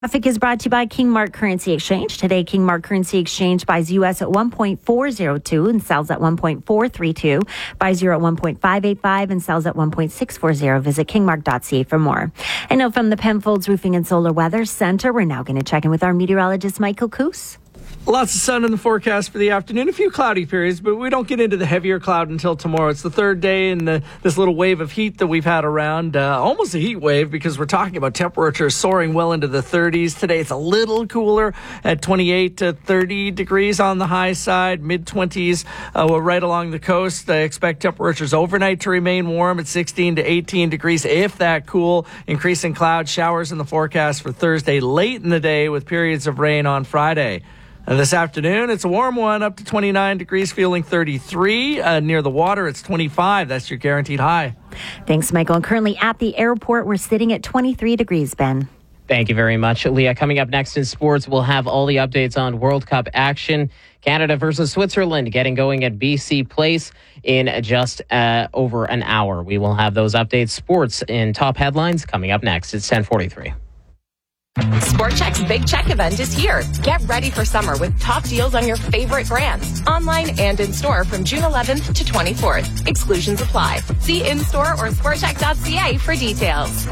Traffic is brought to you by King Mark Currency Exchange. Today, King Mark Currency Exchange buys U.S. at 1.402 and sells at 1.432. Buys euro at 1.585 and sells at 1.640. Visit kingmark.ca for more. And now from the Penfolds Roofing and Solar Weather Center, we're now going to check in with our meteorologist, Michael Coos. Lots of sun in the forecast for the afternoon. A few cloudy periods, but we don't get into the heavier cloud until tomorrow. It's the third day in this little wave of heat that we've had around. Almost a heat wave because we're talking about temperatures soaring well into the 30s. Today it's a little cooler at 28 to 30 degrees on the high side, mid-20s right along the coast. I expect temperatures overnight to remain warm at 16 to 18 degrees, if that cool. Increasing cloud showers in the forecast for Thursday late in the day with periods of rain on Friday. This afternoon, it's a warm one, up to 29 degrees, feeling 33. Near the water, it's 25. That's your guaranteed high. Thanks, Michael. And currently at the airport, we're sitting at 23 degrees, Ben. Thank you very much, Leah. Coming up next in sports, we'll have all the updates on World Cup action. Canada versus Switzerland getting going at BC Place in just over an hour. We will have those updates, sports in top headlines, coming up next. It's 10:43. Sport Chek's Big Check event is here. Get ready for summer with top deals on your favorite brands, online and in store from June 11th to 24th. Exclusions apply. See in-store or sportcheck.ca for details.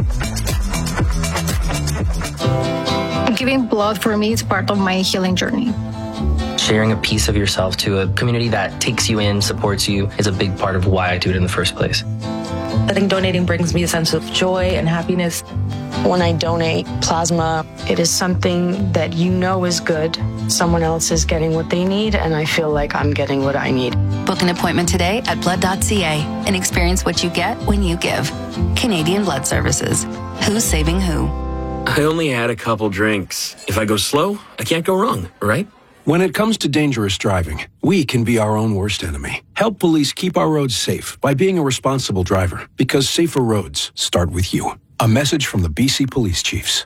Giving blood for me is part of my healing journey. Sharing a piece of yourself to a community that takes you in, supports you, is a big part of why I do it in the first place. I think donating brings me a sense of joy and happiness. When I donate plasma, it is something that you know is good. Someone else is getting what they need, and I feel like I'm getting what I need. Book an appointment today at blood.ca and experience what you get when you give. Canadian Blood Services. Who's saving who? I only had a couple drinks. If I go slow, I can't go wrong, right? When it comes to dangerous driving, we can be our own worst enemy. Help police keep our roads safe by being a responsible driver, because safer roads start with you. A message from the BC Police Chiefs.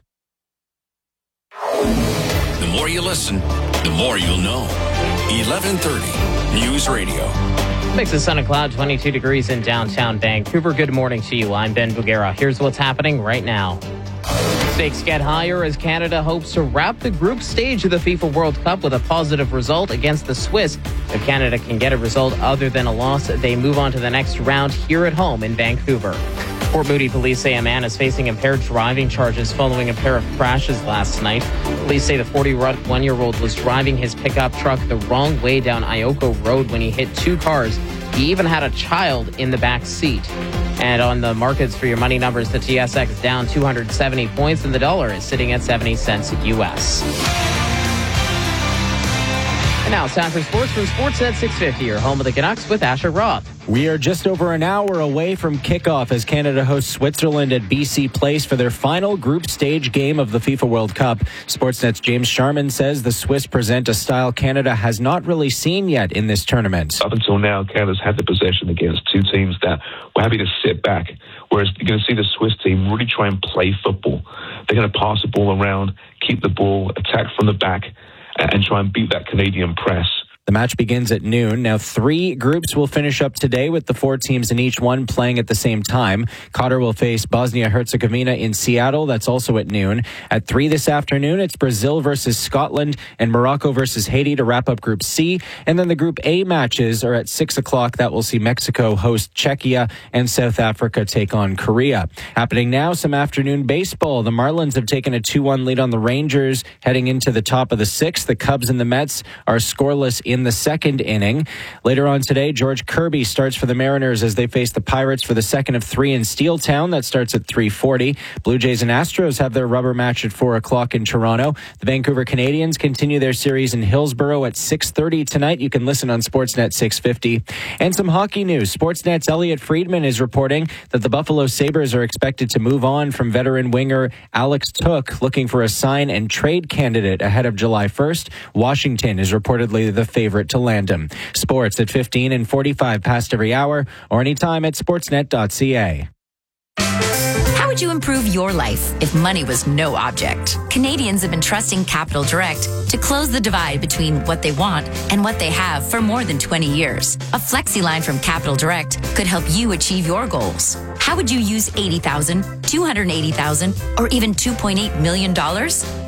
The more you listen, the more you'll know. 1130 News Radio. Mix of sun and cloud, 22 degrees in downtown Vancouver. Good morning to you. I'm Ben Bugera. Here's what's happening right now. Stakes get higher as Canada hopes to wrap the group stage of the FIFA World Cup with a positive result against the Swiss. If Canada can get a result other than a loss, they move on to the next round here at home in Vancouver. Fort Moody police say a man is facing impaired driving charges following a pair of crashes last night. Police say the 41-year-old was driving his pickup truck the wrong way down Ioko Road when he hit two cars. He even had a child in the back seat. And on the markets for your money numbers, the TSX down 270 points and the dollar is sitting at 70 cents U.S. And now it's time for sports from Sportsnet 650, your home of the Canucks with Asher Roth. We are just over an hour away from kickoff as Canada hosts Switzerland at BC Place for their final group stage game of the FIFA World Cup. Sportsnet's James Sharman says the Swiss present a style Canada has not really seen yet in this tournament. Up until now, Canada's had the possession against two teams that were happy to sit back, whereas you're going to see the Swiss team really try and play football. They're going to pass the ball around, keep the ball, attack from the back, and try and beat that Canadian press. The match begins at noon. Now, 3 groups will finish up today with the 4 teams in each one playing at the same time. Qatar will face Bosnia-Herzegovina in Seattle. That's also at noon. At 3 this afternoon, it's Brazil versus Scotland and Morocco versus Haiti to wrap up Group C. And then the Group A matches are at 6 o'clock. That will see Mexico host Czechia and South Africa take on Korea. Happening now, some afternoon baseball. The Marlins have taken a 2-1 lead on the Rangers heading into the top of the 6th. The Cubs and the Mets are scoreless in the second inning. Later on today, George Kirby starts for the Mariners as they face the Pirates for the second of 3 in Steeltown. That starts at 3:40. Blue Jays and Astros have their rubber match at 4 o'clock in Toronto. The Vancouver Canadians continue their series in Hillsborough at 6:30 tonight. You can listen on Sportsnet 650. And some hockey news. Sportsnet's Elliot Friedman is reporting that the Buffalo Sabres are expected to move on from veteran winger Alex Took, looking for a sign and trade candidate ahead of July 1st. Washington is reportedly the favorite to land him. Sports at 15 and 45 past every hour or anytime at sportsnet.ca. How would you improve your life if money was no object? Canadians have been trusting Capital Direct to close the divide between what they want and what they have for more than 20 years. A flexi line from Capital Direct could help you achieve your goals. How would you use $80,000, $280,000, or even $2.8 million?